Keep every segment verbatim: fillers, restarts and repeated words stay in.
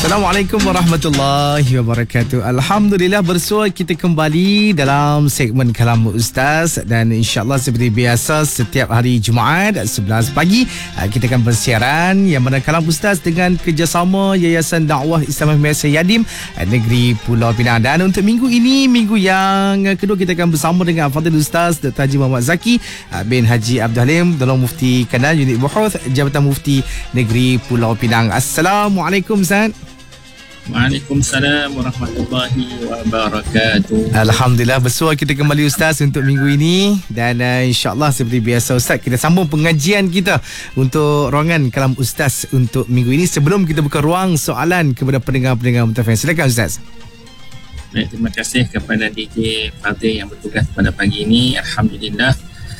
Assalamualaikum warahmatullahi wabarakatuh. Alhamdulillah, bersua kita kembali dalam segmen Kalam Ustaz, dan insyaAllah seperti biasa setiap hari Jumaat sebelas pagi kita akan bersiaran yang mana Kalam Ustaz dengan kerjasama Yayasan Dakwah Islam Malaysia Yadim Negeri Pulau Pinang. Dan untuk minggu ini, minggu yang kedua, kita akan bersama dengan Fadil Ustaz Doktor Haji Muhammad Zaki bin Haji Abdul Halim, Dalam Mufti Kanal Unit Buhuth Jabatan Mufti Negeri Pulau Pinang. Assalamualaikum Ustaz. Waalaikumsalam warahmatullahi wabarakatuh. Alhamdulillah, bersua kita kembali Ustaz untuk minggu ini. Dan uh, insyaAllah seperti biasa Ustaz, kita sambung pengajian kita untuk ruangan Kalam Ustaz untuk minggu ini. Sebelum kita buka ruang soalan kepada pendengar-pendengar Mutafahim, silakan Ustaz. Baik, terima kasih kepada D J Fadil yang bertugas pada pagi ini. Alhamdulillah.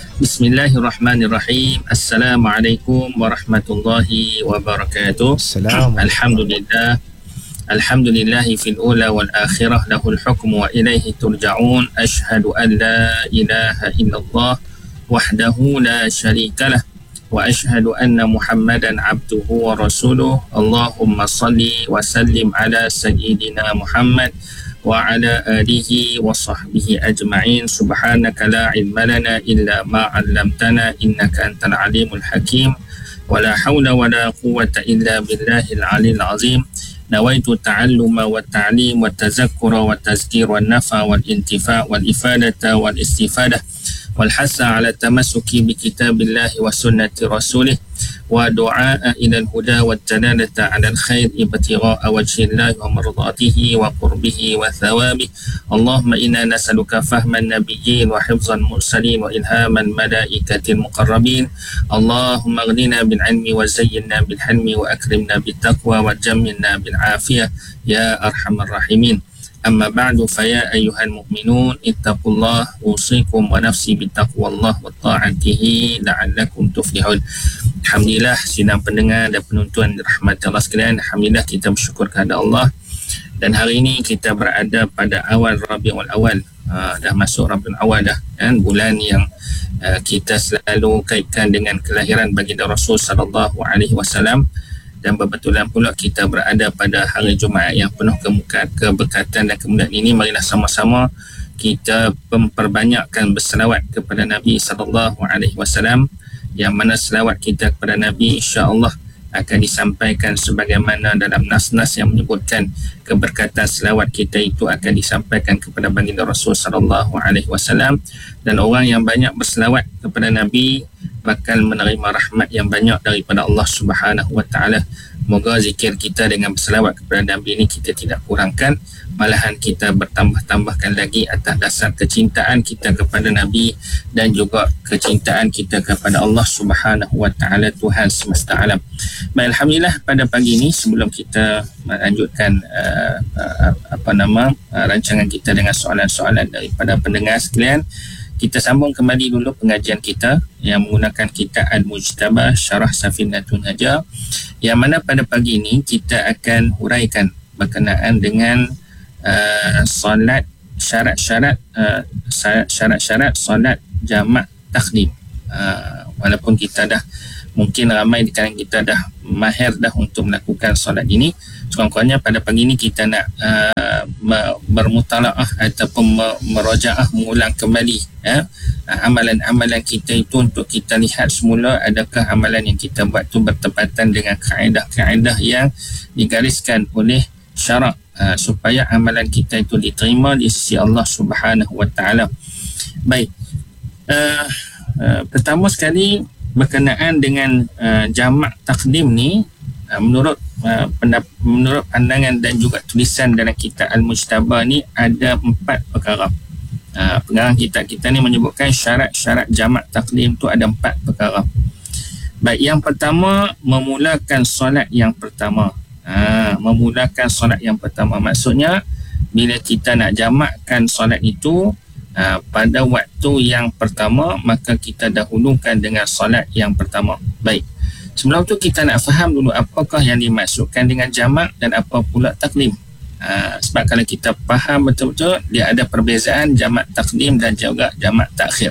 Bismillahirrahmanirrahim. Assalamualaikum warahmatullahi wabarakatuh. Assalamualaikum. Alhamdulillah. Alhamdulillahi fil ula wal akhirah lahul hukmu wa ilaihi turja'un. Ashhadu an la ilaha illallah wahdahu la syarikalah wa ashhadu anna Muhammadan abduhu wa rasuluh. Allahumma salli wa sallim ala sayyidina Muhammad wa ala alihi wa sahbihi ajma'in. Subhanaka la ilma lana illa ma 'allamtana innaka antal alimul hakim. Wa la hawla wa la quwwata illa billahil aliyil azim. Nawaitu ta'alluma wa ta'lim wa tazakkura wa tazkir wa nafa wal intifa wal ifadata wal istifadah wal hasa ala tamassuki bi kitabillahi wa sunnati rasulih wa du'a'a ila al-huda wa talalata ala al-khair ibtigha'a wajhillahi wa mardatihi wa qurbihi wa thawabih. Allahumma inna nas'aluka fahman nabiyyin wa hifzan mursalin wa ilhaman malaikatil muqarrabin. Allahumma aghnina bil ilmi wa zayyinna bil hilmi wa akrimna bit taqwa wa jammilna bil afiyah ya arhamar rahimin. Amma ba'du, faya ayyuhal mu'minun ittaqullah usikum wa nafsi bittaqwallah wa ta'atihi la'allakum tuflihun. Alhamdulillah, sidang pendengar dan penonton rahmat Allah sekalian, alhamdulillah kita bersyukur kepada Allah. Dan hari ini kita berada pada awal Rabiul Awal. Uh, dah masuk Rabiul Awal dah kan, bulan yang uh, kita selalu kaitkan dengan kelahiran baginda Rasul sallallahu alaihi wasallam. Dan kebetulan pula kita berada pada hari Jumaat yang penuh kemuka, keberkatan dan kemuliaan ini. Marilah sama-sama kita memperbanyakkan berselawat kepada Nabi sallallahu alaihi wasallam, yang mana selawat kita kepada Nabi insya-Allah akan disampaikan sebagaimana dalam nas-nas yang menyebutkan keberkatan selawat kita itu akan disampaikan kepada baginda Rasul sallallahu alaihi wasallam. Dan orang yang banyak berselawat kepada Nabi bakal menerima rahmat yang banyak daripada Allah Subhanahu wa taala. Moga zikir kita dengan berselawat kepada Nabi ini kita tidak kurangkan, malahan kita bertambah-tambahkan lagi atas dasar kecintaan kita kepada Nabi dan juga kecintaan kita kepada Allah Subhanahu wa taala, Tuhan semesta alam. Baik, alhamdulillah, pada pagi ini sebelum kita melanjutkan uh, uh, apa nama uh, rancangan kita dengan soalan-soalan daripada pendengar sekalian, kita sambung kembali dulu pengajian kita yang menggunakan kitab Al-Mujtabah Syarah Safinatun Najah, yang mana pada pagi ini kita akan huraikan berkenaan dengan uh, solat, syarat-syarat uh, syarat-syarat solat jamak takdim. Uh, walaupun kita dah, mungkin ramai di kalangan kita dah mahir dah untuk melakukan solat ini, sekurang-kurangnya pada pagi ini kita nak uh, bermutalaah ataupun merojaah, mengulang kembali ya, amalan-amalan kita itu untuk kita lihat semula adakah amalan yang kita buat tu bertepatan dengan kaedah-kaedah yang digariskan oleh syarak, uh, supaya amalan kita itu diterima di sisi Allah Subhanahu wa taala. Baik, uh, uh, pertama sekali berkenaan dengan uh, jamak takdim ni, uh, menurut uh, pendap- menurut pandangan dan juga tulisan dalam kitab Al-Mujtabah ni ada empat perkara. Uh, pengarang kitab kita ni menyebutkan syarat-syarat jamak takdim tu ada empat perkara. Baik, yang pertama, memulakan solat yang pertama. Uh, memulakan solat yang pertama maksudnya bila kita nak jamakkan solat itu Uh, pada waktu yang pertama, maka kita dahulukan dengan solat yang pertama. Baik, sebelum tu kita nak faham dulu apakah yang dimaksudkan dengan jamak dan apa pula takdim. Uh, sebab kalau kita faham betul-betul, dia ada perbezaan jamak takdim dan juga jamak takhir.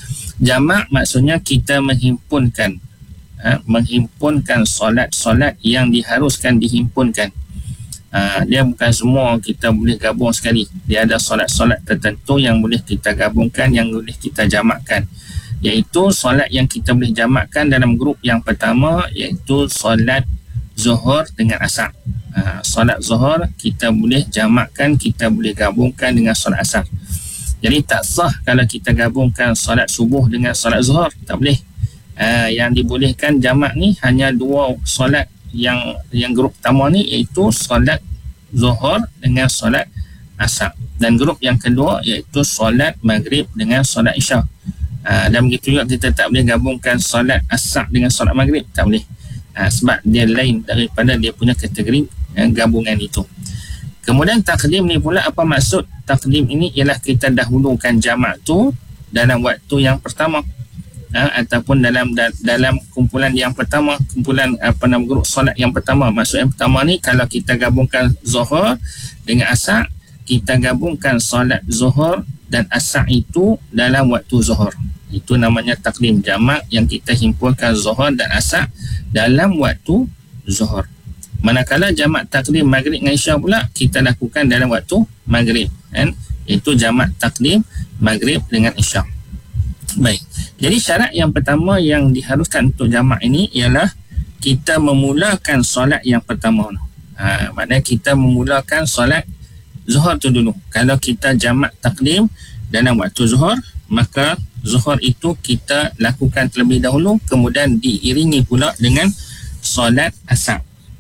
Jamak maksudnya kita menghimpunkan uh, menghimpunkan solat-solat yang diharuskan dihimpunkan. uh, dia bukan semua kita boleh gabung sekali. Dia ada solat-solat tertentu yang boleh kita gabungkan, yang boleh kita jamakkan, iaitu solat yang kita boleh jamakkan dalam grup yang pertama, iaitu solat Zuhur dengan Asar. Uh, solat Zuhur kita boleh jamakkan, kita boleh gabungkan dengan solat Asar. Jadi tak sah kalau kita gabungkan solat subuh dengan solat Zuhur, tak boleh. Uh, yang dibolehkan jamak ni hanya dua solat yang yang grup pertama ni, iaitu solat Zuhur dengan solat Asar, dan grup yang kedua iaitu solat Maghrib dengan solat Isya. Uh, dan begitu juga kita tak boleh gabungkan solat Asar dengan solat Maghrib, tak boleh. Uh, sebab dia lain daripada dia punya kategori uh, gabungan itu. Kemudian takdim ni pula, apa maksud takdim ini? Ialah kita dahulukan jamak tu dalam waktu yang pertama, ha, ataupun dalam da, dalam kumpulan yang pertama, kumpulan apa nama grup solat yang pertama. Maksud yang pertama ni, kalau kita gabungkan Zuhur dengan Asar, kita gabungkan solat Zuhur dan Asar itu dalam waktu Zuhur. Itu namanya takdim, jamak yang kita himpunkan Zuhur dan Asar dalam waktu Zuhur. Manakala jamak takdim Maghrib dengan Isya pula, kita lakukan dalam waktu Maghrib, kan? Itu jamak takdim Maghrib dengan Isya. Baik, jadi syarat yang pertama yang diharuskan untuk jamak ini ialah kita memulakan solat yang pertama. Ha, maknanya kita memulakan solat Zuhur tu dulu. Kalau kita jamak takdim dalam waktu Zuhur, maka Zuhur itu kita lakukan terlebih dahulu, kemudian diiringi pula dengan solat Asar.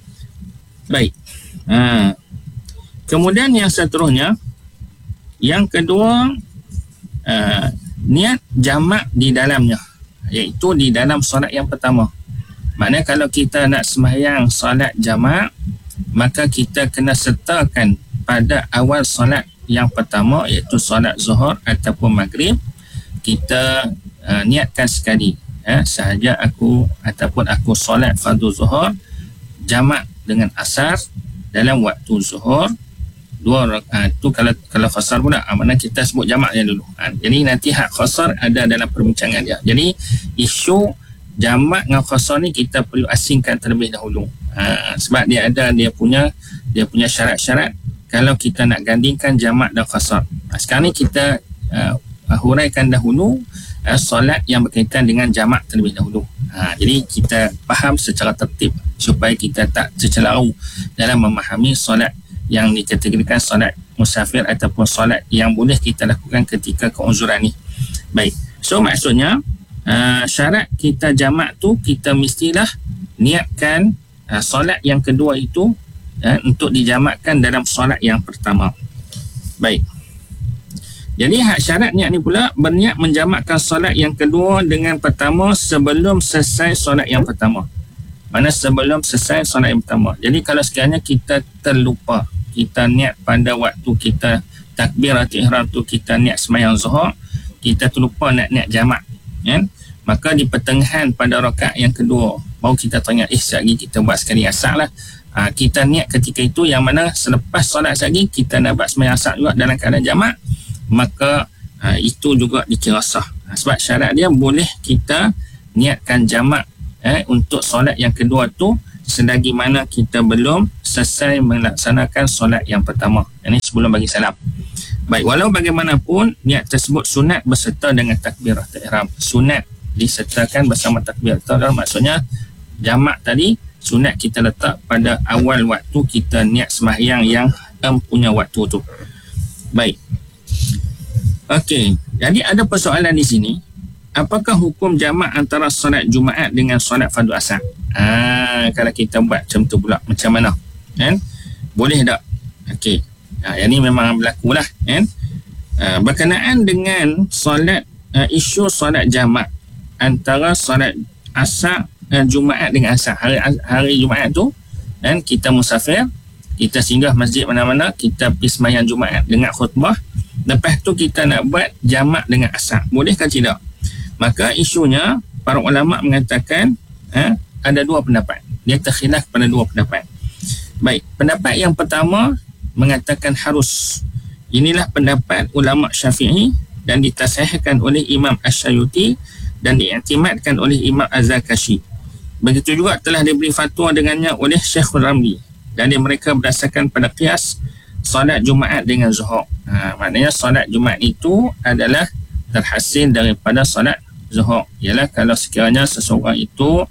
Baik. Ha. Kemudian yang seterusnya, yang kedua, uh, niat jamak di dalamnya, iaitu di dalam solat yang pertama. Maknanya kalau kita nak sembahyang solat jamak, maka kita kena sertakan pada awal solat yang pertama, iaitu solat Zuhur ataupun Maghrib, kita uh, niatkan sekali, eh, sahaja aku ataupun aku solat fardu Zuhur jamak dengan Asar dalam waktu Zuhur dua rakaat. Tu kalau kalau khasar pula, ha, maknanya kita sebut jamaknya dulu. Ha, jadi nanti hak khasar ada dalam perbincangan dia. Jadi isu jamak dengan khasar ni kita perlu asingkan terlebih dahulu. Ha, sebab dia ada dia punya dia punya syarat-syarat kalau kita nak gandingkan jamak dan khasar. Ha, sekarang ni kita uh, huraikan dahulu uh, solat yang berkaitan dengan jamak terlebih dahulu. Ha, jadi kita faham secara tertib supaya kita tak tercelau dalam memahami solat yang dikategorikan solat musafir ataupun solat yang boleh kita lakukan ketika keuzuran ni. Baik, so maksudnya uh, syarat kita jamak tu, kita mestilah niatkan uh, solat yang kedua itu uh, untuk dijamakkan dalam solat yang pertama. Baik, jadi hak syarat niat ni pula berniat menjamakkan solat yang kedua dengan pertama sebelum selesai solat yang pertama. Mana sebelum selesai solat yang pertama. Jadi kalau sekiranya kita terlupa, kita niat pada waktu kita takbiratul ihram tu kita niat sembahyang Zuhur, kita terlupa nak niat jamak, kan? Maka di pertengahan pada rakaat yang kedua baru kita teringat, eh sekejap lagi kita buat sekali Asar lah. Ha, kita niat ketika itu, yang mana selepas solat sekejap lagi kita nak buat sembahyang Asar juga dalam keadaan jamak, maka ha, itu juga dikira sah. Ha, sebab syarat dia boleh kita niatkan jamak Eh, untuk solat yang kedua tu selagi mana kita belum selesai melaksanakan solat yang pertama. Ini sebelum bagi salam. Baik, walau bagaimanapun niat tersebut sunat berserta dengan takbiratul ihram. Sunat disertakan bersama takbiratul ihram. Maksudnya jamak tadi sunat kita letak pada awal waktu kita niat sembahyang yang empunya waktu tu. Baik. Okey, jadi ada persoalan di sini. Apakah hukum jamak antara solat Jumaat dengan solat fardu Asar? Ah, kalau kita buat macam tu pula, macam mana? Kan? Boleh tak? Okey. Ha, yang ni memang berlaku lah. Kan? Ha, berkenaan dengan solat, uh, isu solat jamak antara solat Asar dan Jumaat dengan Asar. Hari, hari Jumaat tu, kan, kita musafir, kita singgah masjid mana-mana, kita pergi sembahyang Jumaat dengan khutbah. Lepas tu kita nak buat jamak dengan Asar. Bolehkah tidak? Maka isunya para ulama mengatakan eh, ada dua pendapat. Dia terkhilaf pada dua pendapat. Baik, pendapat yang pertama mengatakan harus. Inilah pendapat ulama Syafi'i dan ditasahihkan oleh Imam Asy-Syayuti dan diiktimadkan oleh Imam Az-Zarkashi. Begitu juga telah diberi fatwa dengannya oleh Syekhul Ramli. Jadi mereka berdasarkan pada qiyas solat Jumaat dengan Zuhur. Ha, maknanya solat Jumaat itu adalah terhasil daripada solat Zuhur. Ialah kalau sekiranya seseorang itu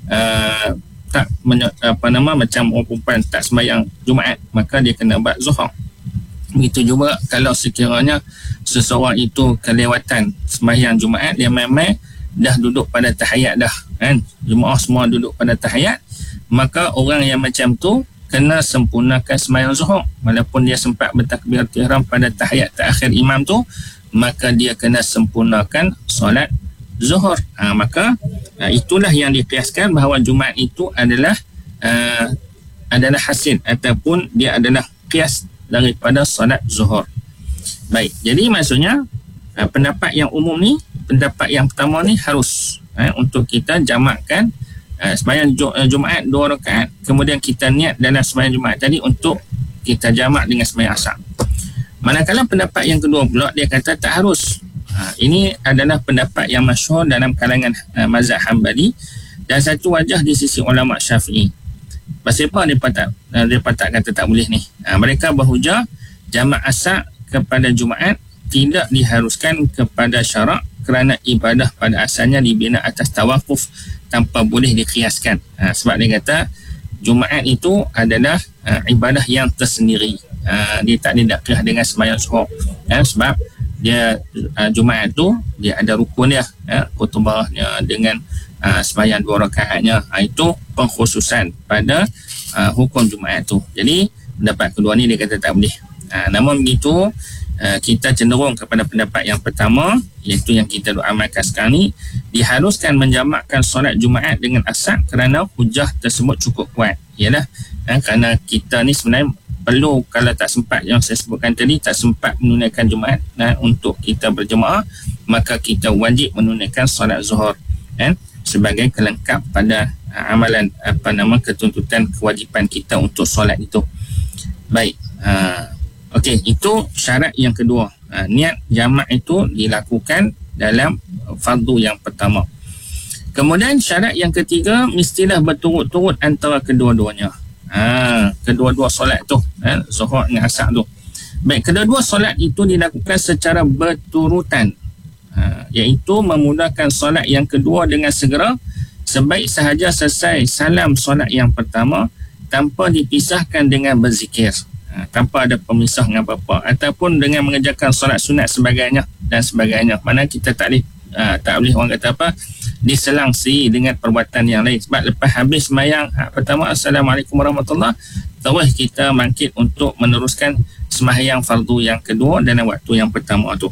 uh, tak menye, apa nama macam orang perempuan tak sembahyang Jumaat, maka dia kena buat Zuhur. Begitu juga kalau sekiranya seseorang itu kelewatan sembahyang Jumaat, dia memang dah duduk pada tahiyat dah kan, jemaah semua duduk pada tahiyat, maka orang yang macam tu kena sempurnakan sembahyang Zuhur. Walaupun dia sempat bertakbiratul ihram pada tahiyat terakhir imam tu, maka dia kena sempurnakan solat Zuhur. Ha, maka ha, itulah yang dikiaskan bahawa Jumaat itu adalah uh, adalah hasil ataupun dia adalah kias daripada solat Zuhur. Baik, jadi maksudnya uh, pendapat yang umum ni, pendapat yang pertama ni harus uh, untuk kita jamakkan Uh, sembahyang Jumaat dua rakaat, kemudian kita niat dalam sembahyang Jumaat tadi untuk kita jamak dengan sembahyang Asar. Manakala pendapat yang kedua pula, dia kata tak harus. Uh, ini adalah pendapat yang masyhur dalam kalangan uh, mazhab Hanbali dan satu wajah di sisi ulama Syafi'i. Pasal apa mereka tak, uh, mereka tak kata tak boleh ni? Uh, mereka berhujah jamak Asar kepada Jumaat tidak diharuskan kepada syarak kerana ibadah pada asalnya dibina atas tawakuf tanpa boleh dikiaskan. Ha, sebab dia kata Jumaat itu adalah ha, ibadah yang tersendiri. Ha, dia tak didakwah dengan sembahyang Zuhur. Ha, sebab dia ha, Jumaat tu dia ada rukun dia, ha, khutbahnya dengan ha, sembahyang dua rakaatnya. Ha, itu pengkhususan pada ha, hukum Jumaat tu. Jadi pendapat kedua ni dia kata tak boleh. Ha, namun begitu Uh, kita cenderung kepada pendapat yang pertama, iaitu yang kita amalkan sekarang ni, diharuskan menjamakkan solat Jumaat dengan Asar kerana hujah tersebut cukup kuat. Ialah uh, kerana kita ni sebenarnya perlu, kalau tak sempat yang saya sebutkan tadi, tak sempat menunaikan Jumaat uh, untuk kita berjemaah, maka kita wajib menunaikan solat Zuhur uh, sebagai kelengkap pada uh, amalan apa nama ketuntutan kewajipan kita untuk solat itu. Baik, uh, Okey, itu syarat yang kedua. Ha, niat jamak itu dilakukan dalam fardu yang pertama. Kemudian syarat yang ketiga, mestilah berturut-turut antara kedua-duanya. Ha, kedua-dua solat tu, ha, Zuhur dengan Asar tu. Baik, kedua-dua solat itu dilakukan secara berturutan. Ha, iaitu memudahkan solat yang kedua dengan segera, sebaik sahaja selesai salam solat yang pertama tanpa dipisahkan dengan berzikir. Ha, tanpa ada pemisah dengan apa-apa, ataupun dengan mengerjakan solat sunat sebagainya dan sebagainya. Mana kita tak boleh uh, tak boleh orang kata apa diselangsi dengan perbuatan yang lain. Sebab lepas habis sembahyang ha, pertama Assalamualaikum warahmatullahi wabarakatuh, terus kita bangkit untuk meneruskan sembahyang fardu yang kedua dalam waktu yang pertama tu.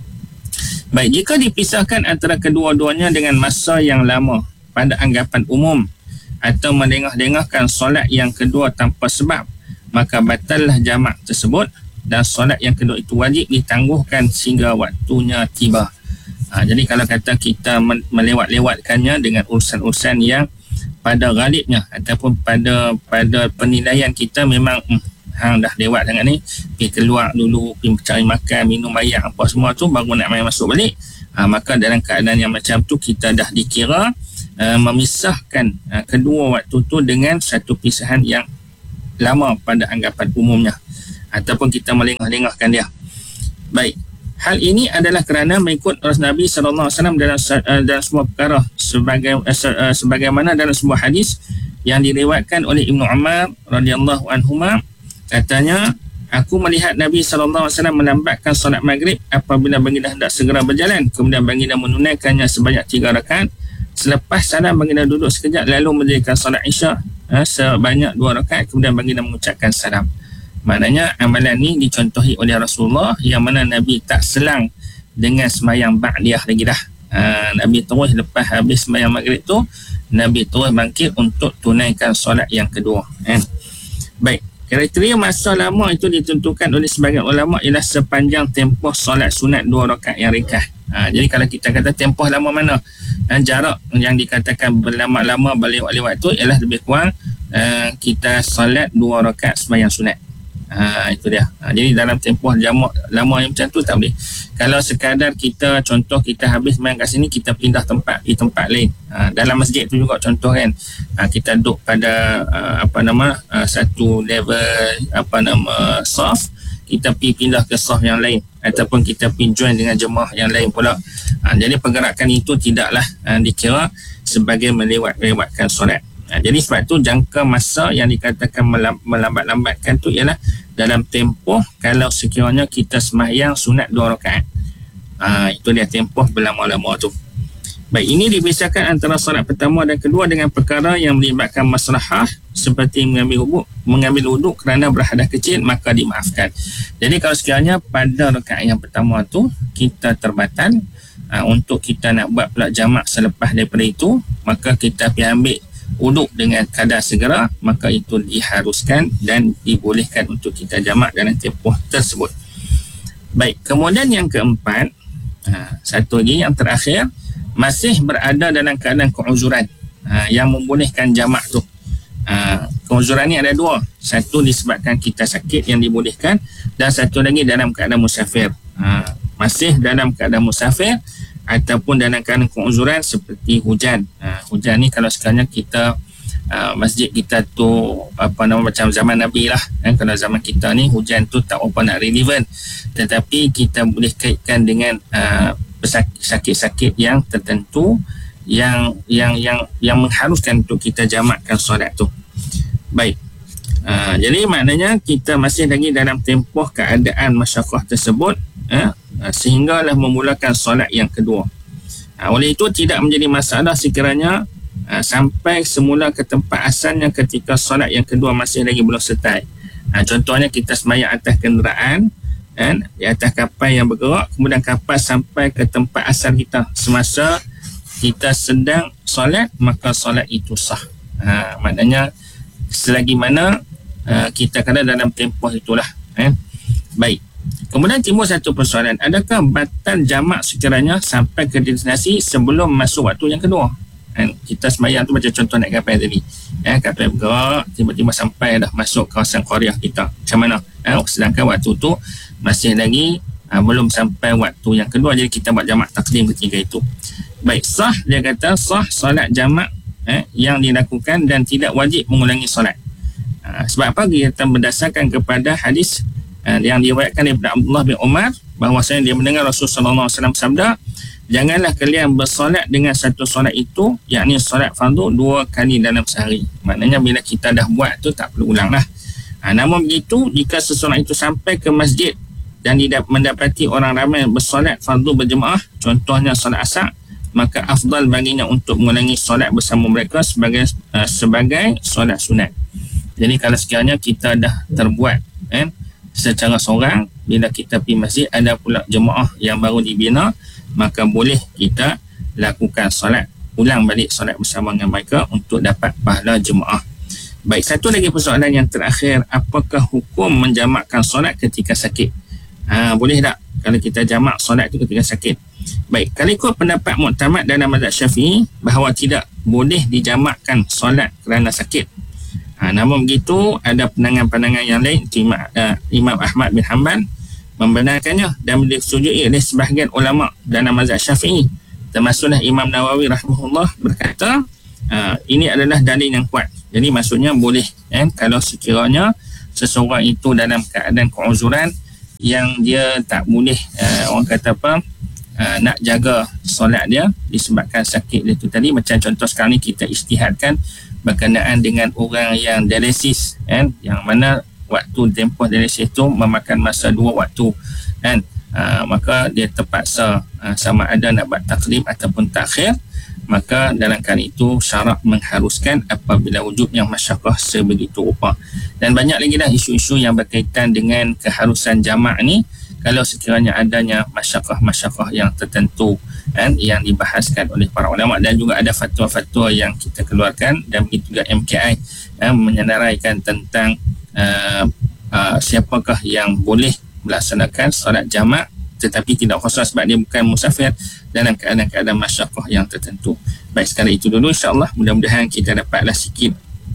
Baik, jika dipisahkan antara kedua-duanya dengan masa yang lama pada anggapan umum atau melengah-lengahkan solat yang kedua tanpa sebab, maka batallah jamak tersebut dan solat yang kedua itu wajib ditangguhkan sehingga waktunya tiba. Ha, jadi kalau kata kita melewat-lewatkannya dengan urusan-urusan yang pada ghalibnya ataupun pada pada penilaian kita memang hmm, hang dah lewat dengan ni, pergi keluar dulu, pergi cari makan, minum air apa semua tu, baru nak main masuk balik. Ha, maka dalam keadaan yang macam tu kita dah dikira uh, memisahkan uh, kedua waktu tu dengan satu pisahan yang lama pada anggapan umumnya, ataupun kita melengah-lengahkan dia. Baik, hal ini adalah kerana mengikut Rasul Nabi sallallahu alaihi wasallam dalam uh, dalam semua perkara, sebagai uh, sebagaimana dalam sebuah hadis yang diriwayatkan oleh Ibnu Umar radhiyallahu anhuma, katanya, aku melihat Nabi sallallahu alaihi wasallam melambatkan solat maghrib apabila baginda hendak segera berjalan, kemudian baginda menunaikannya sebanyak tiga rakaat. Selepas salam baginda duduk sekejap lalu mendirikan solat Isya ha, sebanyak dua rakaat, kemudian baginda mengucapkan salam. Maknanya amalan ni dicontohi oleh Rasulullah, yang mana Nabi tak selang dengan sembahyang ba'diyah lagi dah. Ha, Nabi terus lepas habis sembahyang maghrib tu, Nabi terus bangkit untuk tunaikan solat yang kedua. Ha. Baik, kriteria masa lama itu ditentukan oleh sebagian ulama ialah sepanjang tempoh solat sunat dua rakaat yang ringkas. Ha, jadi kalau kita kata tempoh lama mana, ha, jarak yang dikatakan berlama-lama berlewat-lewat tu ialah lebih kurang uh, kita solat dua rakaat sembahyang sunat. Ha, itu dia. Ha, jadi dalam tempoh jamak lama yang macam tu tak boleh. Kalau sekadar kita, contoh kita habis main kat sini, kita pindah tempat di tempat lain. Ha, dalam masjid tu juga contoh kan. Ha, kita duduk pada uh, apa nama uh, satu level apa nama saf, kita pergi pindah ke saf yang lain ataupun kita pergi join dengan jemaah yang lain pula. Ha, jadi pergerakan itu tidaklah uh, dikira sebagai melewat-lewatkan solat. Ha, jadi sebab tu jangka masa yang dikatakan melambat-lambatkan tu ialah dalam tempoh kalau sekiranya kita sembahyang sunat dua rakaat. Ha, itu dia tempoh berlama-lama tu. Baik, ini dibiasakan antara solat pertama dan kedua dengan perkara yang melibatkan maslahah seperti mengambil wuduk, mengambil wuduk kerana berhadas kecil, maka dimaafkan. Jadi kalau sekiranya pada rakaat yang pertama tu kita terbatal ha, untuk kita nak buat pula jamak selepas daripada itu, maka kita pergi ambil wuduk dengan kadar segera, maka itu diharuskan dan dibolehkan untuk kita jamak dalam tempoh tersebut. Baik, kemudian yang keempat, ha, satu lagi yang terakhir, masih berada dalam keadaan keuzuran ha, yang membolehkan jamak tu. Ha, keuzuran ni ada dua, satu disebabkan kita sakit yang dibolehkan, dan satu lagi dalam keadaan musafir. Ha, masih dalam keadaan musafir ataupun dalam keadaan keuzuran seperti hujan. Ha, hujan ni kalau sekiranya kita uh, masjid kita tu apa nama macam zaman Nabi lah, kan? Kalau zaman kita ni hujan tu tak apa nak relevan, tetapi kita boleh kaitkan dengan uh, sakit-sakit yang tertentu yang yang yang yang mengharuskan untuk kita jamakkan solat tu. Baik. Uh, jadi maknanya kita masih lagi dalam tempoh keadaan masyaqqah tersebut, eh, sehinggalah memulakan solat yang kedua. Ha, oleh itu tidak menjadi masalah sekiranya ha, sampai semula ke tempat asalnya ketika solat yang kedua masih lagi belum selesai. Ha, contohnya kita sembahyang atas kenderaan, kan, di atas kapal yang bergerak, kemudian kapal sampai ke tempat asal kita semasa kita sedang solat, maka solat itu sah. Ha, maknanya selagi mana ha, kita kena dalam tempoh itulah. Eh. Baik. Kemudian timbul satu persoalan, adakah batal jamak sekiranya sampai ke destinasi sebelum masuk waktu yang kedua? Kan? Kita sembahyang tu macam contoh naik kapal tadi. Eh, kapal bergerak, tiba-tiba sampai dah masuk kawasan Korea kita. Macam mana? Eh, sedangkan waktu tu masih lagi uh, belum sampai waktu yang kedua, jadi kita buat jamak takdim ketiga itu. Baik, sah, dia kata sah solat jamak eh, yang dilakukan dan tidak wajib mengulangi solat. Uh, sebab apa? Kita berdasarkan kepada hadis Uh, yang diriwayatkan daripada Abdullah bin Umar, bahawasanya dia mendengar Rasulullah sallallahu alaihi wasallam sabda, janganlah kalian bersolat dengan satu solat itu, yakni solat fardu dua kali dalam sehari. Maknanya bila kita dah buat tu tak perlu ulang lah. Ha, namun begitu, jika seseorang itu sampai ke masjid dan tidak mendapati orang ramai bersolat fardu berjemaah, contohnya solat asar, maka afdal baginya untuk mengulangi solat bersama mereka sebagai uh, sebagai solat sunat. Jadi kalau sekiranya kita dah terbuat eh, secara seorang, bila kita pergi masjid ada pula jemaah yang baru dibina, maka boleh kita lakukan solat, ulang balik solat bersama dengan mereka untuk dapat pahala jemaah. Baik, satu lagi persoalan yang terakhir, apakah hukum menjamakkan solat ketika sakit? Ha, boleh tak kalau kita jamak solat itu ketika sakit? Baik, kalau ikut pendapat muktamad dalam mazhab Syafi'i bahawa tidak boleh dijamakkan solat kerana sakit. Ha, namun begitu ada pandangan-pandangan yang lain. Imam, uh, Imam Ahmad bin Hanbal membenarkannya dan disetujui oleh sebahagian ulama dalam mazhab Syafi'i, termasuklah Imam Nawawi rahimahullah berkata uh, ini adalah dalil yang kuat. Jadi maksudnya boleh eh, kalau sekiranya seseorang itu dalam keadaan keuzuran yang dia tak boleh uh, orang kata apa uh, nak jaga solat dia disebabkan sakit dia tu tadi. Macam contoh sekarang ni kita ijtihadkan berkenaan dengan orang yang dialisis kan, yang mana waktu tempoh dialisis tu memakan masa dua waktu kan, aa, maka dia terpaksa aa, sama ada nak buat takdim ataupun takhir, maka dalam keadaan itu syarak mengharuskan apabila wujudnya masyaqqah sebegitu rupa. Dan banyak lagi dah isu-isu yang berkaitan dengan keharusan jamak ni kalau sekiranya adanya masyaqqah-masyaqqah yang tertentu kan, yang dibahaskan oleh para ulama, dan juga ada fatwa-fatwa yang kita keluarkan, dan begitu juga M K I eh, menyenaraikan tentang uh, uh, siapakah yang boleh melaksanakan solat jamak tetapi tidak khusus sebab dia bukan musafir dalam keadaan-keadaan masyaqqah yang tertentu. Baik, sekali itu dulu, insya-Allah mudah-mudahan kita dapatlah sikit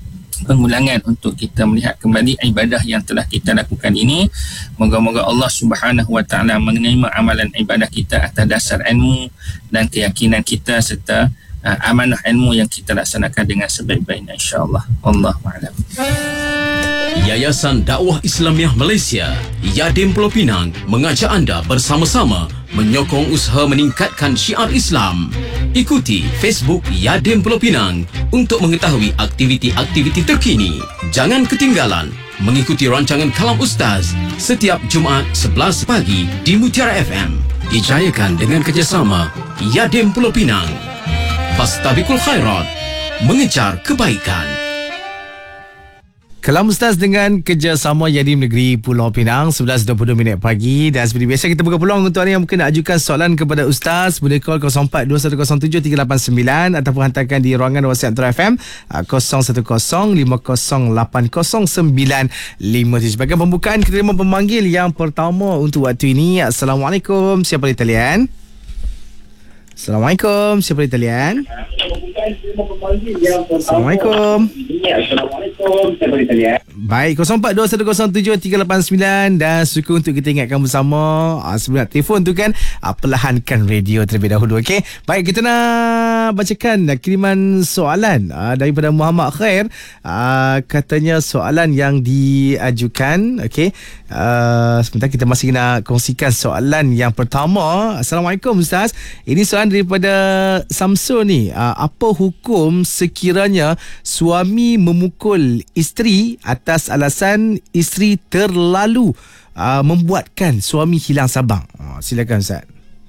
pengulangan untuk kita melihat kembali ibadah yang telah kita lakukan ini. Moga-moga Allah Subhanahu Wa Taala menerima amalan ibadah kita atas dasar ilmu dan keyakinan kita serta uh, amanah ilmu yang kita laksanakan dengan sebaik-baiknya, insya-Allah. Wallahu a'lam. Yayasan Dakwah Islamiah Malaysia Yadim Pulau Pinang mengajak anda bersama-sama menyokong usaha meningkatkan syiar Islam. Ikuti Facebook Yadim Pulau Pinang untuk mengetahui aktiviti-aktiviti terkini. Jangan ketinggalan mengikuti rancangan Kalam Ustaz setiap Jumaat sebelas pagi di Mutiara F M. Dijayakan dengan kerjasama Yadim Pulau Pinang. Fastabiqul khairat, mengejar kebaikan. Kalam Ustaz dengan kerjasama Yadim Negeri Pulau Pinang, sebelas dua puluh dua minit pagi. Dan seperti biasa kita buka peluang untuk anda yang mungkin nak ajukan soalan kepada Ustaz. Boleh call kosong empat dua satu kosong tujuh tiga lapan sembilan ataupun hantarkan di ruangan WhatsApp Antara F M kosong satu kosong lima kosong lapan kosong sembilan lima tujuh. Sebagai pembukaan, kita terima pemanggil yang pertama untuk waktu ini. Assalamualaikum, siapa di talian? Assalamualaikum, siapa di talian? Assalamualaikum. Baik, kosong empat dua satu kosong tujuh tiga lapan sembilan. Dan suka untuk kita ingatkan bersama, aa, sebelum nak telefon tu kan, aa, perlahankan radio terlebih dahulu. Okey, baik, kita nak bacakan aa, kiriman soalan aa, daripada Muhammad Khair. Aa, katanya soalan yang diajukan. Okey, aa, sebentar, kita masih nak kongsikan soalan yang pertama. Assalamualaikum Ustaz, ini soalan daripada Samsul ni. Aa, apa hukum sekiranya suami memukul isteri atas alasan isteri terlalu uh, membuatkan suami hilang sabang? Uh, silakan Ustaz.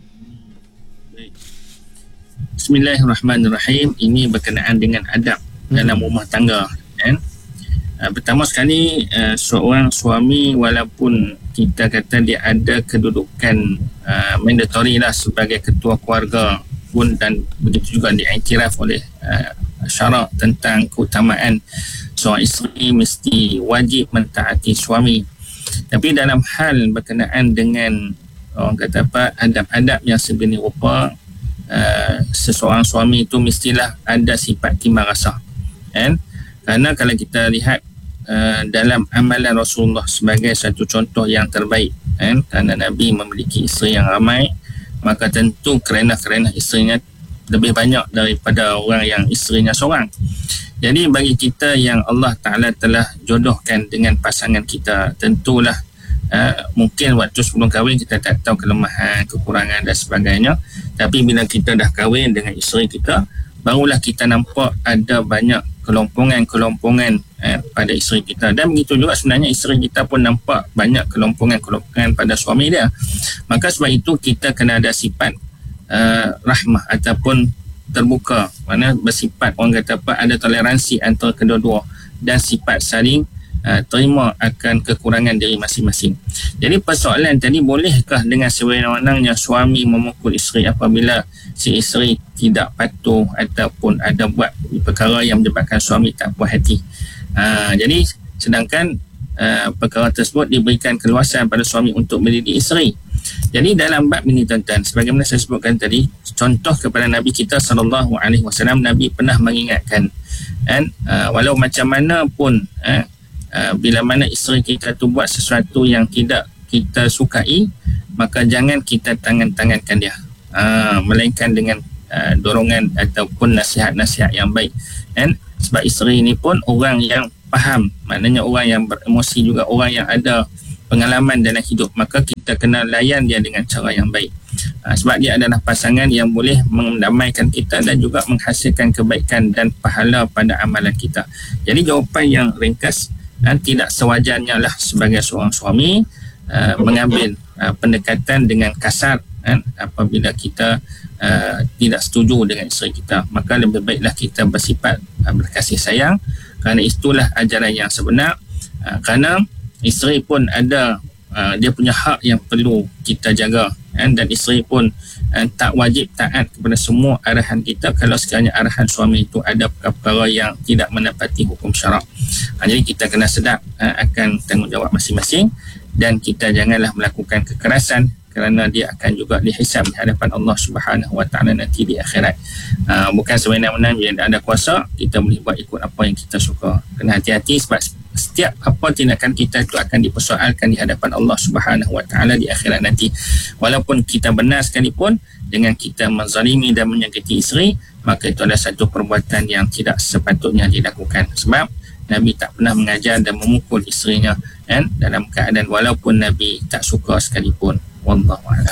Bismillahirrahmanirrahim. Ini berkenaan dengan adab hmm. dalam rumah tangga, kan? Uh, pertama sekali, uh, seorang suami walaupun kita kata dia ada kedudukan uh, mandatory lah sebagai ketua keluarga pun, dan begitu juga diiktiraf oleh uh, syarak tentang keutamaan seorang isteri mesti wajib mentaati suami. Tapi dalam hal berkenaan dengan orang kata apa, adab-adab yang sebenarnya rupa, uh, seseorang suami itu mestilah ada sifat timbang rasa, kan? Kerana kalau kita lihat uh, dalam amalan Rasulullah sebagai satu contoh yang terbaik, kan? Kerana Nabi memiliki isteri yang ramai, maka tentu kerana-kerana isterinya lebih banyak daripada orang yang isterinya seorang. Jadi bagi kita yang Allah Ta'ala telah jodohkan dengan pasangan kita, tentulah uh, mungkin waktu sebelum kahwin kita tak tahu kelemahan, kekurangan dan sebagainya. Tapi bila kita dah kahwin dengan isteri kita, barulah kita nampak ada banyak kelompongan-kelompongan uh, pada isteri kita. Dan begitu juga sebenarnya isteri kita pun nampak banyak kelompongan-kelompongan pada suami dia. Maka sebab itu kita kena ada sifat Uh, rahmah ataupun terbuka, mana bersifat orang kata apa, ada toleransi antara kedua-dua dan sifat saling uh, terima akan kekurangan diri masing-masing. Jadi persoalan tadi, bolehkah dengan sewenang-wenangnya suami memukul isteri apabila si isteri tidak patuh ataupun ada buat perkara yang menyebabkan suami tak puas hati? Uh, jadi sedangkan uh, perkara tersebut diberikan keluasan pada suami untuk mendidik isteri. Jadi dalam bab ini tuan-tuan, sebagaimana saya sebutkan tadi, contoh kepada Nabi kita sallallahu alaihi wasallam, Nabi pernah mengingatkan, kan, uh, walau macam mana pun uh, uh, bila mana isteri kita tu buat sesuatu yang tidak kita sukai, maka jangan kita tangan-tangankan dia, uh, melainkan dengan uh, dorongan ataupun nasihat-nasihat yang baik, kan? Sebab isteri ini pun orang yang faham, maknanya orang yang beremosi juga, orang yang ada pengalaman dalam hidup, maka kita kena layan dia dengan cara yang baik. Ha, sebab dia adalah pasangan yang boleh mendamaikan kita dan juga menghasilkan kebaikan dan pahala pada amalan kita. Jadi jawapan yang ringkas, ha, tidak sewajarnya lah sebagai seorang suami uh, mengambil uh, pendekatan dengan kasar, ha, apabila kita uh, tidak setuju dengan isteri kita. Maka lebih baiklah kita bersifat uh, berkasih sayang, kerana itulah ajaran yang sebenar. Uh, kerana isteri pun ada uh, dia punya hak yang perlu kita jaga, kan? Dan isteri pun uh, tak wajib taat kepada semua arahan kita kalau sekiranya arahan suami itu ada perkara yang tidak menepati hukum syarak. Uh, jadi kita kena sedar uh, akan tanggungjawab masing-masing, dan kita janganlah melakukan kekerasan kerana dia akan juga dihisab di hadapan Allah Subhanahu Wa Taala nanti di akhirat. Uh, bukan sewenang-wenang bila ada kuasa kita boleh buat ikut apa yang kita suka. Kena hati-hati sebab setiap apa tindakan kita itu akan dipersoalkan di hadapan Allah Subhanahu Wa Taala di akhirat nanti. Walaupun kita benar sekalipun, dengan kita menzalimi dan menyakiti isteri, maka itu adalah satu perbuatan yang tidak sepatutnya dilakukan. Sebab Nabi tak pernah mengajar dan memukul isterinya, kan, dalam keadaan walaupun Nabi tak suka sekalipun. Wallahu a'lam.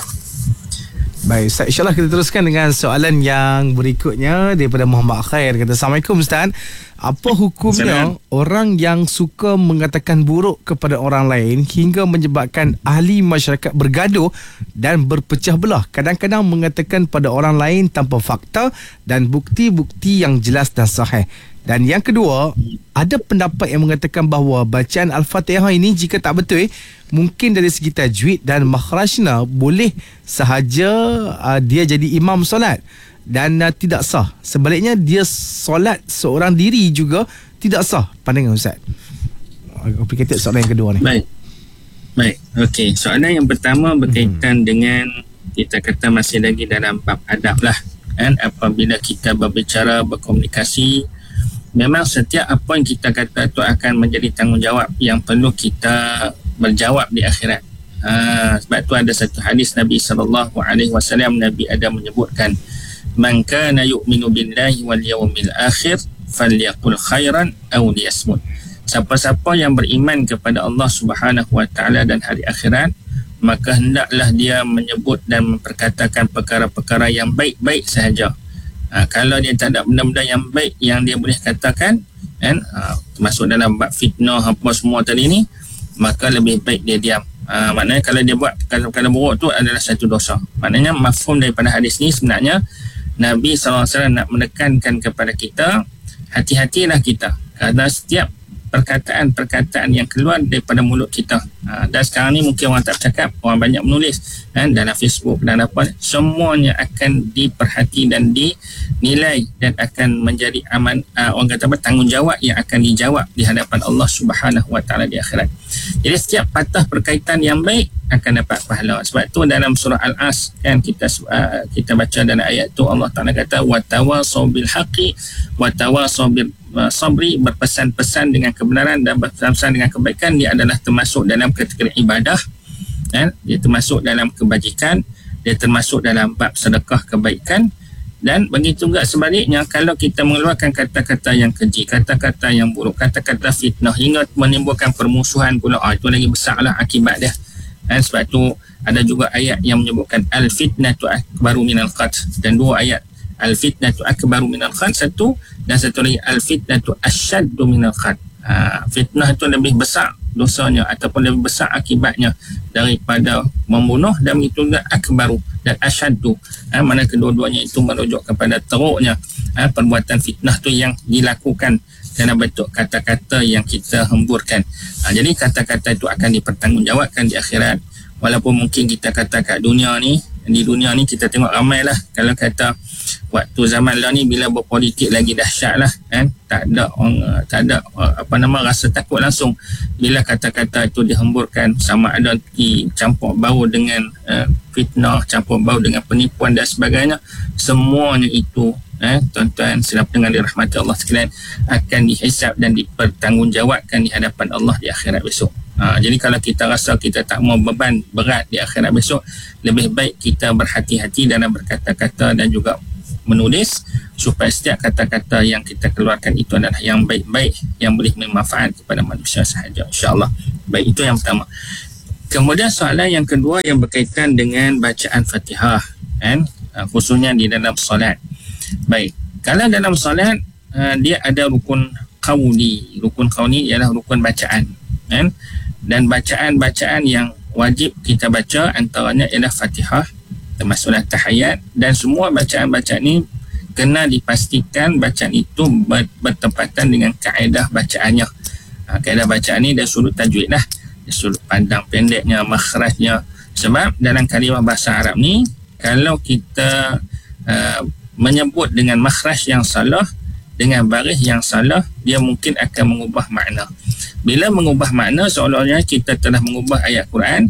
Baik Ustaz, insyaAllah kita teruskan dengan soalan yang berikutnya daripada Muhammad Khair. Kata, Assalamualaikum Ustaz, apa hukumnya Salam. orang yang suka mengatakan buruk kepada orang lain hingga menyebabkan ahli masyarakat bergaduh dan berpecah belah, kadang-kadang mengatakan pada orang lain tanpa fakta dan bukti-bukti yang jelas dan sahih? Dan yang kedua, ada pendapat yang mengatakan bahawa bacaan Al-Fatihah ini jika tak betul, mungkin dari segi tajwid dan makhrajnya boleh sahaja uh, dia jadi imam solat dan uh, tidak sah. Sebaliknya dia solat seorang diri juga tidak sah. Pandangan Ustaz. Complicated soalan yang kedua ni. Baik. Baik. Okey, soalan yang pertama berkaitan hmm. dengan, kita kata masih lagi dalam bab adab lah, kan? Apabila kita berbicara, berkomunikasi, memang setiap apa yang kita kata itu akan menjadi tanggungjawab yang perlu kita berjawab di akhirat. Ha, sebab tu ada satu hadis Nabi sallallahu alaihi wasallam, Nabi ada menyebutkan, man kana yu'minu billahi wal yawmil akhir falyaqul khairan aw liyasmut. Siapa-siapa yang beriman kepada Allah Subhanahu wa taala dan hari akhirat, maka hendaklah dia menyebut dan memperkatakan perkara-perkara yang baik-baik sahaja. Ha, kalau dia tak ada benda-benda yang baik yang dia boleh katakan, kan, ha, termasuk dalam bab fitnah apa semua tadi ni, maka lebih baik dia diam. Ha, maknanya kalau dia buat perkara-perkara buruk tu adalah satu dosa. Maknanya mafhum daripada hadis ni sebenarnya Nabi sallallahu alaihi wasallam nak menekankan kepada kita, hati-hatilah kita kerana setiap perkataan-perkataan yang keluar daripada mulut kita. Ha, dan sekarang ni mungkin orang tak bercakap, orang banyak menulis, kan, dalam Facebook dan apa, semuanya akan diperhati dan dinilai dan akan menjadi aman, uh, orang kata apa, tanggungjawab yang akan dijawab di hadapan Allah Subhanahu Wa Taala di akhirat. Jadi setiap patah perkaitan yang baik akan dapat pahala. Sebab tu dalam surah Al-As, kan, kita uh, kita baca dalam ayat tu Allah Taala kata wa tawasaw bil haqqi wa tawasaw bil sabri, berpesan-pesan dengan kebenaran dan berpesan-pesan dengan kebaikan. Dia adalah termasuk dalam kategori ibadah, kan? Dia termasuk dalam kebajikan, dia termasuk dalam bab sedekah kebaikan. Dan begitu juga sebaliknya, kalau kita mengeluarkan kata-kata yang keji, kata-kata yang buruk, kata-kata fitnah hingga menimbulkan permusuhan pula, ah, itu lagi besarlah akibat dia. Dan sebab tu ada juga ayat yang menyebutkan al-fitnatu akbaru minal qatl, dan dua ayat, al-fitnatu akbaru minal qatl satu, dan satu lagi al-fitnatu asyaddu minal qatl. Ha, fitnah itu lebih besar dosanya ataupun lebih besar akibatnya daripada membunuh, dan itu juga akbaru dan asyaddu. Ha, mana kedua-duanya itu merujuk kepada teruknya ha, perbuatan fitnah tu yang dilakukan dalam bentuk kata-kata yang kita hemburkan. Ha, jadi kata-kata itu akan dipertanggungjawabkan di akhirat. Walaupun mungkin kita kata kat dunia ni, di dunia ni kita tengok ramai lah, kalau kata waktu zaman lah ni bila berpolitik lagi dahsyat lah, kan, tak ada orang, tak ada apa nama rasa takut langsung bila kata-kata itu dihemburkan, sama ada dicampur bau dengan uh, fitnah, campur bau dengan penipuan dan sebagainya. Semuanya itu, eh, tuan-tuan sedang dengan dirahmati Allah sekalian, akan dihisab dan dipertanggungjawabkan di hadapan Allah di akhirat besok. Ha, jadi kalau kita rasa kita tak mau beban berat di akhirat besok, lebih baik kita berhati-hati dalam berkata-kata dan juga menulis, supaya setiap kata-kata yang kita keluarkan itu adalah yang baik-baik, yang boleh bermanfaat kepada manusia sahaja, insya-Allah. Baik, itu yang pertama. Kemudian soalan yang kedua yang berkaitan dengan bacaan Fatihah, kan, khususnya di dalam solat. Baik, kalau dalam solat dia ada rukun qauli. Rukun qauli ialah rukun bacaan, kan, dan bacaan-bacaan yang wajib kita baca antaranya ialah Fatihah, termasuklah tahiyat, dan semua bacaan-bacaan ini kena dipastikan bacaan itu bertepatan dengan kaedah bacaannya. Ha, kaedah bacaan ni dari sudut tajwid lah, dari sudut pandang pendeknya, makhrajnya. Sebab dalam kalimah bahasa Arab ni, kalau kita uh, menyebut dengan makhraj yang salah, dengan baris yang salah, dia mungkin akan mengubah makna. Bila mengubah makna, seolah-olahnya kita telah mengubah ayat Quran,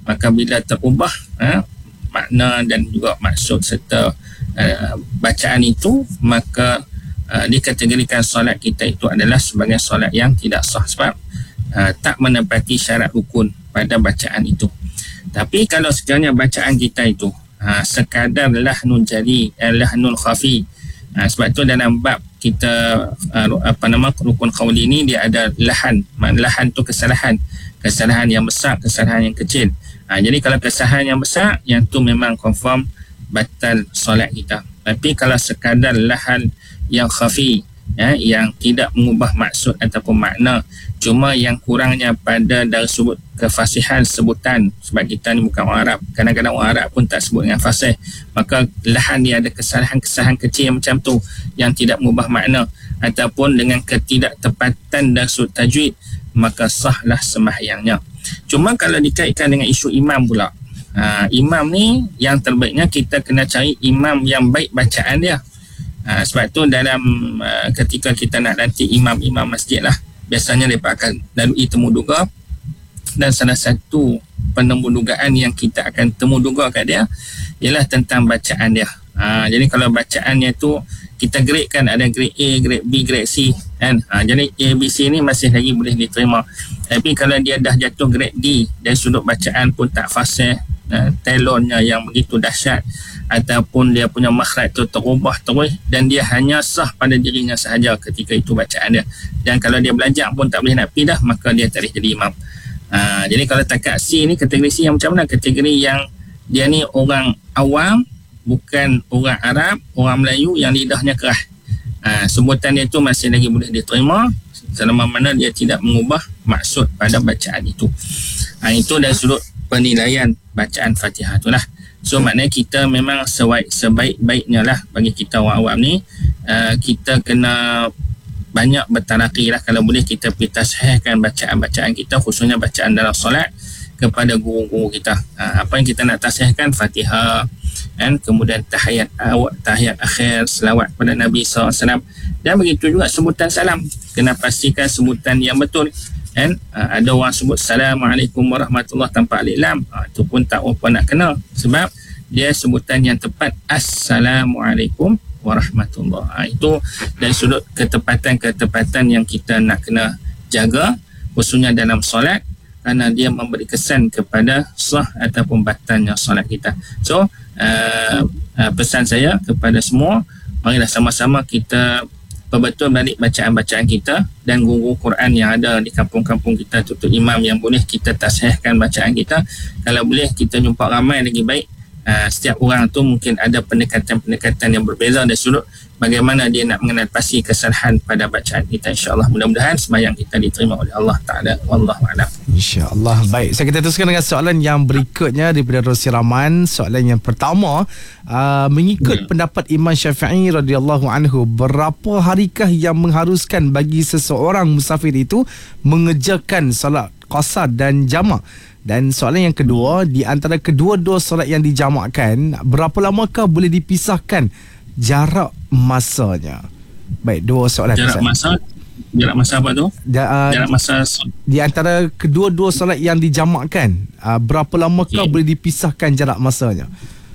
maka bila terubah uh, makna dan juga maksud serta uh, bacaan itu, maka uh, dikategorikan solat kita itu adalah sebagai solat yang tidak sah sebab uh, tak menepati syarat rukun pada bacaan itu. Tapi kalau sekiranya bacaan kita itu uh, sekadar lahnun jali, uh, lahnul khafi, uh, sebab itu dalam bab kita uh, apa nama rukun qauli ini dia ada lahan. Lahan tu kesalahan, kesalahan yang besar, kesalahan yang kecil. Ha, jadi kalau kesalahan yang besar, yang tu memang confirm batal solat kita. Tapi kalau sekadar lahan yang khafi, ya, yang tidak mengubah maksud ataupun makna, cuma yang kurangnya pada dari sebut kefasihan sebutan, sebab kita ni bukan orang Arab, kadang-kadang orang Arab pun tak sebut dengan fasih, maka lahan dia ada kesalahan-kesalahan kecil macam tu yang tidak mengubah makna ataupun dengan ketidaktepatan dari sudut tajwid, maka sahlah sembahyangnya. Cuma kalau dikaitkan dengan isu imam pula, ha, imam ni yang terbaiknya kita kena cari imam yang baik bacaan dia. Ha, sebab tu dalam uh, ketika kita nak nanti imam-imam masjid lah, biasanya mereka akan lalui temu duga, dan salah satu penemu dugaan yang kita akan temu duga kat dia ialah tentang bacaan dia. Ha, jadi kalau bacaannya tu kita grade kan, ada grade A, grade B, grade C kan. Ha, jadi A, B, C ni masih lagi boleh diterima. Tapi kalau dia dah jatuh grade D, dari sudut bacaan pun tak fasih, uh, telonnya yang begitu dahsyat, ataupun dia punya makhraj tu terubah terus dan dia hanya sah pada dirinya sahaja ketika itu bacaan dia, dan kalau dia belajar pun tak boleh nak pergi dah, maka dia tak boleh jadi imam. Ha, jadi kalau takat C ni, kategori C yang macam mana? Kategori yang dia ni orang awam, bukan orang Arab, orang Melayu yang lidahnya keras. Ha, sebutan dia tu masih lagi boleh diterima selama mana dia tidak mengubah maksud pada bacaan itu. Ha, itu dari sudut penilaian bacaan Fatihah tu lah. So maknanya kita memang sebaik, sebaik-baiknya lah bagi kita orang awam ni, uh, kita kena banyak bertaraki lah, kalau boleh kita pergi tasihkan bacaan-bacaan kita, khususnya bacaan dalam solat, kepada guru-guru kita. Ha, apa yang kita nak tasihkan, Fatihah kan, kemudian tahiyat awal, tahiyat akhir, selawat pada Nabi sallallahu alaihi wasallam, dan begitu juga sebutan salam, kena pastikan sebutan yang betul kan. Ha, ada orang sebut Assalamualaikum warahmatullahi tanpa alif lam, ha, itu pun tak apa nak kena, sebab dia sebutan yang tepat Assalamualaikum warahmatullahi. Ha, itu dari sudut ketepatan-ketepatan yang kita nak kena jaga, khususnya dalam solat, kerana dia memberi kesan kepada sah ataupun batalnya solat kita. So uh, uh, pesan saya kepada semua, marilah sama-sama kita perbetul balik bacaan-bacaan kita, dan guru Quran yang ada di kampung-kampung kita, tutup imam yang boleh kita tasihkan bacaan kita. Kalau boleh kita jumpa ramai lagi baik. Uh, setiap orang tu mungkin ada pendekatan-pendekatan yang berbeza dari sudut bagaimana dia nak mengenal pasti kesalahan pada bacaan kita. InsyaAllah mudah-mudahan sembahyang kita diterima oleh Allah Ta'ala. Wallahu a'lam. InsyaAllah. Baik, saya kita teruskan dengan soalan yang berikutnya daripada Rosi Rahman. Soalan yang pertama, uh, mengikut hmm. pendapat Imam Syafi'i radhiyallahu anhu, berapa harikah yang mengharuskan bagi seseorang musafir itu mengerjakan solat qasar dan jamak? Dan soalan yang kedua, di antara kedua-dua solat yang dijamakkan, berapa lamakah boleh dipisahkan jarak masanya? Baik, dua soalan. Jarak masa, jarak masa apa tu? Da, uh, jarak masa di antara kedua-dua solat yang dijamakkan, uh, berapa lamakah okay. boleh dipisahkan jarak masanya?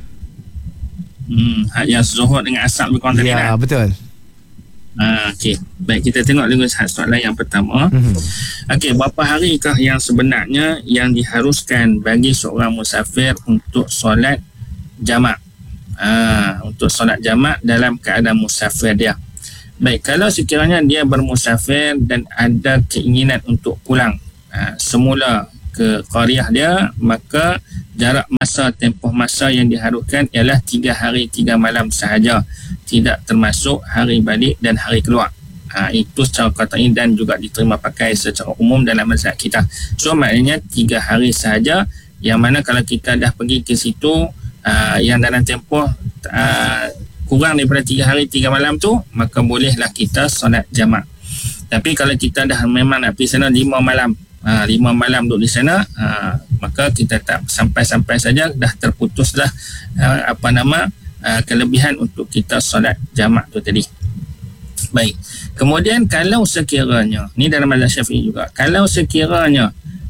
Hmm, yang zuhur dengan asar lebih kurang. Ya, betul. Ha, Okey, baik, kita tengok dulu soalan yang pertama. Mm-hmm. Okey, berapa harikah yang sebenarnya yang diharuskan bagi seorang musafir untuk solat jamak? Ha, untuk solat jamak dalam keadaan musafir dia. Baik, kalau sekiranya dia bermusafir dan ada keinginan untuk pulang ha, semula ke qaryah dia, maka jarak masa, tempoh masa yang diharuskan ialah tiga hari tiga malam sahaja, tidak termasuk hari balik dan hari keluar. Ha, itu secara qat'i dan juga diterima pakai secara umum dalam mazhab kita. So maknanya tiga hari sahaja, yang mana kalau kita dah pergi ke situ uh, yang dalam tempoh uh, kurang daripada tiga hari tiga malam tu, maka bolehlah kita solat jamak. Tapi kalau kita dah memang nak pergi sana lima malam, Ha, lima malam duduk di sana, ha, maka kita tak sampai-sampai saja dah terputuslah ha, apa nama ha, kelebihan untuk kita solat jamak tu tadi. Baik, kemudian kalau sekiranya, ni dalam mazhab Syafi'i juga, kalau sekiranya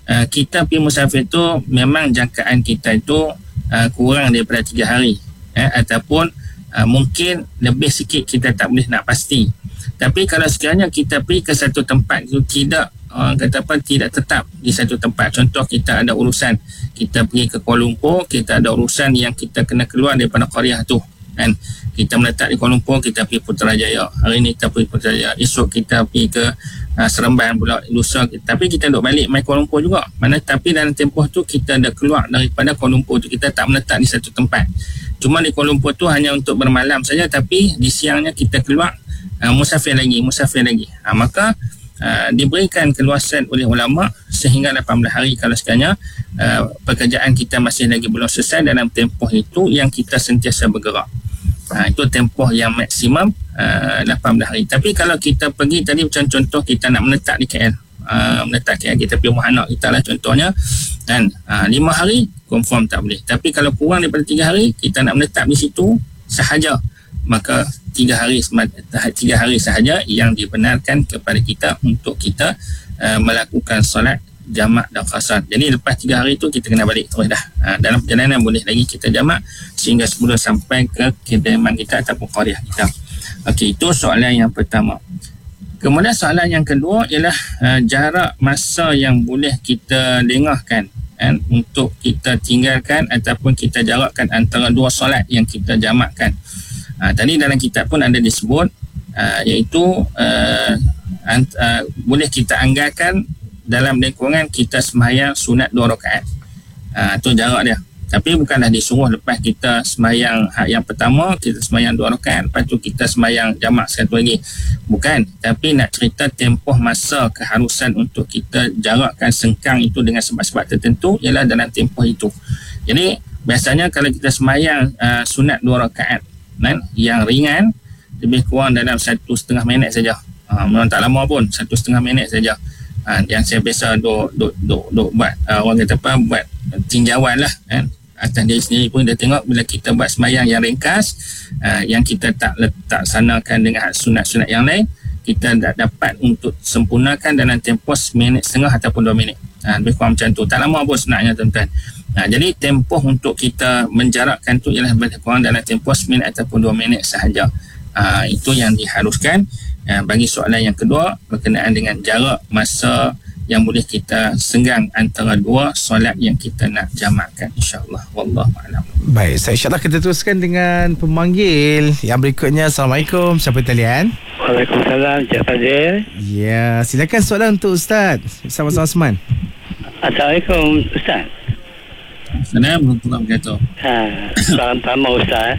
uh, kita pergi musafir tu memang jangkaan kita itu uh, kurang daripada tiga hari eh, ataupun uh, mungkin lebih sikit, kita tak boleh nak pasti. Tapi kalau sekiranya kita pergi ke satu tempat itu tidak uh, kata apa, tidak tetap di satu tempat, contoh kita ada urusan, kita pergi ke Kuala Lumpur, kita ada urusan yang kita kena keluar daripada qaryah tu kan, kita meletak di Kuala Lumpur, kita pergi Putrajaya, hari ni kita pergi Putrajaya, esok kita pergi ke uh, Seremban pula, lusa kita, tapi kita duduk balik mai Kuala Lumpur juga, mana tapi dalam tempoh tu kita dah keluar daripada Kuala Lumpur tu, kita tak meletak di satu tempat, cuma di Kuala Lumpur tu hanya untuk bermalam saja, tapi di siangnya kita keluar uh, musafir lagi musafir lagi uh, maka Uh, diberikan keluasan oleh ulama sehingga lapan belas hari kalau sekiranya uh, pekerjaan kita masih lagi belum selesai dalam tempoh itu yang kita sentiasa bergerak. Uh, itu tempoh yang maksimum uh, lapan belas hari. Tapi kalau kita pergi tadi macam contoh kita nak menetap di K L, uh, menetap K L, kita pergi rumah anak kita lah contohnya, dan uh, lima hari confirm tak boleh. Tapi kalau kurang daripada tiga hari kita nak menetap di situ sahaja, maka tiga hari tiga hari sahaja yang dibenarkan kepada kita untuk kita uh, melakukan solat jamak dan qasar. Jadi lepas tiga hari tu kita kena balik terus dah. Uh, dalam perjalanan boleh lagi kita jamak sehingga sebelum sampai ke kediaman kita ataupun qaryah kita. Okey, itu soalan yang pertama. Kemudian soalan yang kedua ialah uh, jarak masa yang boleh kita lengahkan kan, untuk kita tinggalkan ataupun kita jarakkan antara dua solat yang kita jamakkan. Ha, tadi dalam kitab pun ada disebut uh, iaitu uh, ant, uh, boleh kita anggarkan dalam lingkungan kita sembahyang sunat dua rakaat. Ha, tu jarak dia. Tapi bukanlah disuruh lepas kita sembahyang hak yang pertama kita sembahyang dua rakaat, lepas tu kita sembahyang jamak satu lagi. Bukan, tapi nak cerita tempoh masa keharusan untuk kita jarakkan sengkang itu dengan sebab-sebab tertentu ialah dalam tempoh itu. Jadi biasanya kalau kita sembahyang uh, sunat dua rakaat kan, yang ringan lebih kurang dalam satu setengah minit saja. Ha, memang tak lama pun, satu setengah minit saja. Ha, yang saya biasa duk, duk, duk, duk buat, uh, orang kata apa, buat tinjauan lah kan. Atas diri sendiri pun dia tengok bila kita buat sembahyang yang ringkas, uh, yang kita tak letak sanakan dengan sunat-sunat yang lain, kita tak dapat untuk sempurnakan dalam tempoh seminit setengah ataupun dua minit. Ha, lebih kurang macam tu. Tak lama pun sunatnya tuan-tuan. Ha, jadi tempoh untuk kita menjarakkan tu ialah lebih kurang dalam tempoh seminit ataupun dua minit sahaja. Ha, itu yang diharuskan. Ha, bagi soalan yang kedua berkenaan dengan jarak masa yang boleh kita senggang antara dua solat yang kita nak jamakkan, insya-Allah. Wallahu a'lam. Baik, saya insya-Allah kita teruskan dengan pemanggil yang berikutnya. Assalamualaikum, siapa talian? Waalaikumsalam, Cik Fazil. Ya, silakan soalan untuk Ustaz. Sama-sama Osman. Assalamualaikum Ustaz. Assalamualaikum warahmatullahi wabarakatuh. Ha, salam pertama Ustaz.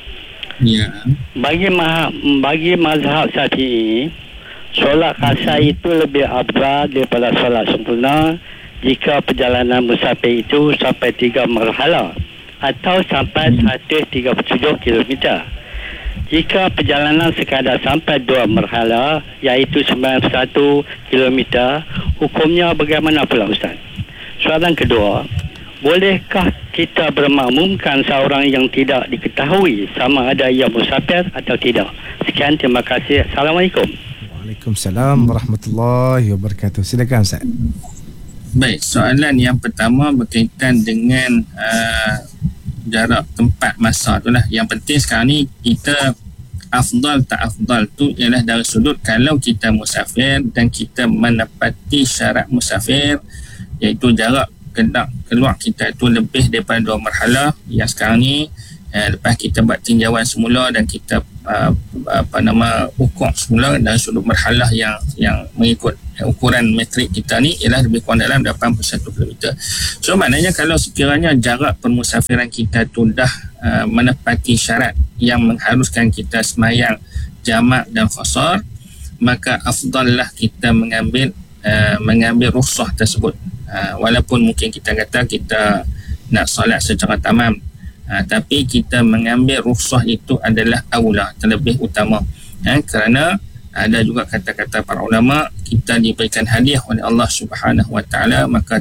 Ya. Bagi ma- bagi mazhab Syafi'i, solat qasar itu lebih afdal daripada solat sempurna jika perjalanan musafir itu sampai tiga marhalah atau sampai seratus tiga puluh tujuh kilometer. Jika perjalanan sekadar sampai dua marhalah iaitu sembilan puluh satu kilometer, hukumnya bagaimana pula Ustaz? Soalan kedua, bolehkah kita bermakmumkan seorang yang tidak diketahui sama ada ia musafir atau tidak? Sekian, terima kasih. Assalamualaikum. Waalaikumsalam warahmatullahi wabarakatuh. Silakan Ustaz. Baik, soalan yang pertama berkaitan dengan uh, jarak tempat masa tu lah. Yang penting sekarang ni kita afdal tak afdal tu ialah dari sudut kalau kita musafir dan kita menepati syarat musafir, iaitu jarak kena keluar kita itu lebih daripada dua marhalah yang sekarang ni eh, lepas kita buat tinjauan semula dan kita uh, apa nama ukur semula dari sudut marhalah yang yang mengikut ukuran metrik kita ni ialah lebih kurang dalam lapan puluh satu kilometer. So maknanya kalau sekiranya jarak permusafiran kita tu dah uh, menepati syarat yang mengharuskan kita sembahyang jamak dan qasar, maka afdallah kita mengambil uh, mengambil rukhsah tersebut. Uh, walaupun mungkin kita kata kita nak solat secara tamam, uh, tapi kita mengambil rukhsah itu adalah aula, terlebih utama. Uh, kerana ada juga kata-kata para ulama, kita diberikan hadiah oleh Allah Subhanahu Wa Taala, maka